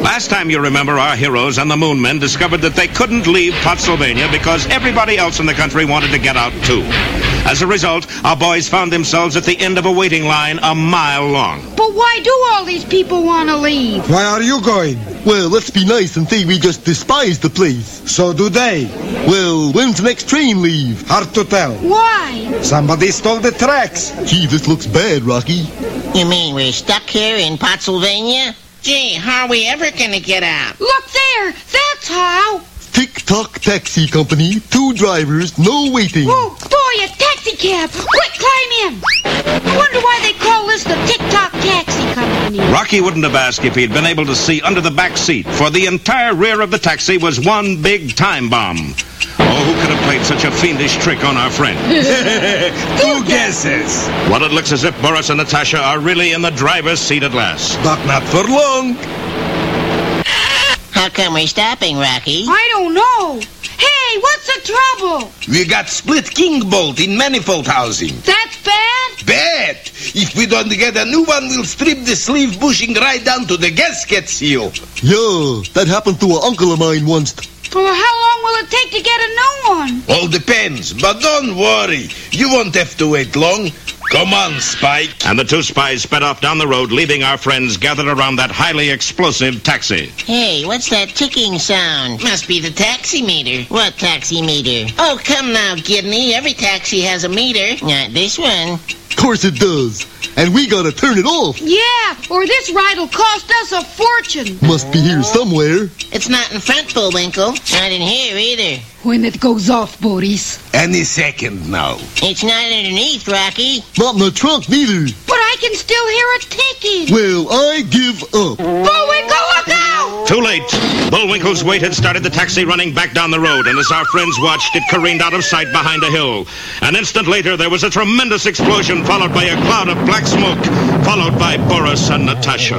Last time, you remember, our heroes and the Moon Men discovered that they couldn't leave Pottsylvania because everybody else in the country wanted to get out, too. As a result, our boys found themselves at the end of a waiting line a mile long. But why do all these people want to leave? Why are you going? Well, let's be nice and say we just despise the place. So do they. Well, when's the next train leave? Hard to tell. Why? Somebody stole the tracks. Gee, this looks bad, Rocky. You mean we're stuck here in Pottsylvania? Gee, how are we ever gonna get out? Look there! That's how! Tick-tock taxi company, 2 drivers, no waiting. Oh, boy, a taxi cab! Quick, climb in! I wonder why they call this the Tick-tock Taxi Company. Rocky wouldn't have asked if he'd been able to see under the back seat, for the entire rear of the taxi was one big time bomb. Oh, who could have played such a fiendish trick on our friend? 2 guesses. Well, it looks as if Boris and Natasha are really in the driver's seat at last. But not for long. How come we're stopping, Rocky? I don't know. Hey, what's the trouble? We got split king bolt in manifold housing. That's bad? Bad! If we don't get a new one, we'll strip the sleeve bushing right down to the gasket seal. Yeah, that happened to an uncle of mine once. For how long will it take to get a new one? All depends, but don't worry. You won't have to wait long. Come on, Spike. And the 2 spies sped off down the road, leaving our friends gathered around that highly explosive taxi. Hey, what's that ticking sound? Must be the taxi meter. What taxi meter? Oh, come now, Gidney. Every taxi has a meter. Not this one. Of course it does. And we gotta turn it off. Yeah, or this ride'll cost us a fortune. Must be here somewhere. It's not in front, Bullwinkle. Not in here either. When it goes off, Boris. Any second now. It's not underneath, Rocky. Not in the trunk, neither. But I can still hear it ticking. Well, I give up. Bullwinkle, look out! Too late. Bullwinkle's weight had started the taxi running back down the road, and as our friends watched, it careened out of sight behind a hill. An instant later, there was a tremendous explosion, followed by a cloud of black smoke, followed by Boris and Natasha.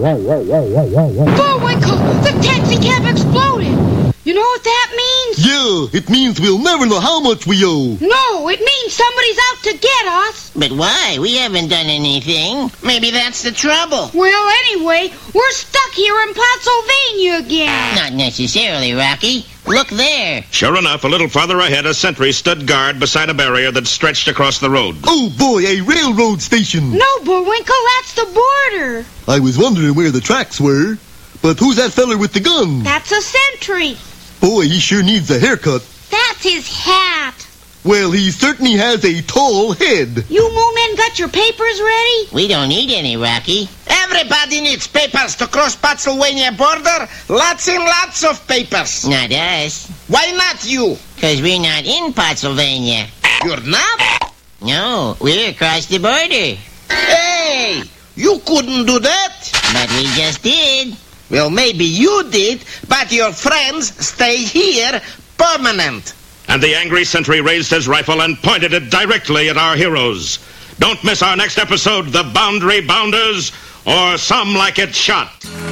Bullwinkle, the taxi cab exploded. You know what that means? Yeah, it means we'll never know how much we owe. No, it means somebody's out to get us. But why? We haven't done anything. Maybe that's the trouble. Well, anyway, we're stuck here in Pottsylvania again. Not necessarily, Rocky. Look there. Sure enough, a little farther ahead, a sentry stood guard beside a barrier that stretched across the road. Oh boy, a railroad station. No, Bullwinkle, that's the border. I was wondering where the tracks were. But who's that feller with the gun? That's a sentry. Boy, he sure needs a haircut. That's his hat. Well, he certainly has a tall head. You Moomin got your papers ready? We don't need any, Rocky. Everybody needs papers to cross Pottsylvania border. Lots and lots of papers. Not us. Why not you? 'Cause we're not in Pottsylvania. You're not? No, we're across the border. Hey, you couldn't do that. But we just did. Well, maybe you did, but your friends stay here permanent. And the angry sentry raised his rifle and pointed it directly at our heroes. Don't miss our next episode, The Boundary Bounders, or Some Like It Shot.